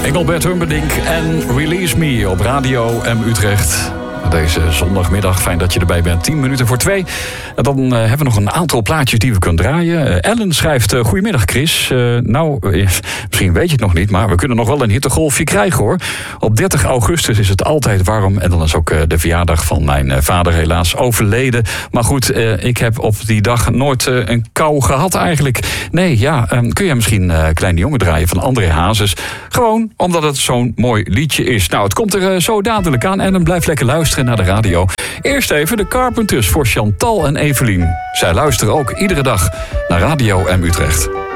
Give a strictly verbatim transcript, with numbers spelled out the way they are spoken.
Engelbert Humperdinck en Release Me op Radio M Utrecht. Deze zondagmiddag, fijn dat je erbij bent. tien minuten voor twee. En dan uh, hebben we nog een aantal plaatjes die we kunnen draaien. Uh, Ellen schrijft, uh, goedemiddag Chris. Uh, nou, uh, misschien weet je het nog niet, maar we kunnen nog wel een hittegolfje krijgen hoor. Op dertig augustus is het altijd warm. En dan is ook uh, de verjaardag van mijn uh, vader helaas overleden. Maar goed, uh, ik heb op die dag nooit uh, een kou gehad eigenlijk. Nee, ja, um, kun je misschien uh, Kleine Jongen draaien van André Hazes. Gewoon omdat het zo'n mooi liedje is. Nou, het komt er uh, zo dadelijk aan en dan blijf lekker luisteren naar de radio. Eerst even de Carpenters voor Chantal en Evelien. Zij luisteren ook iedere dag naar Radio M Utrecht.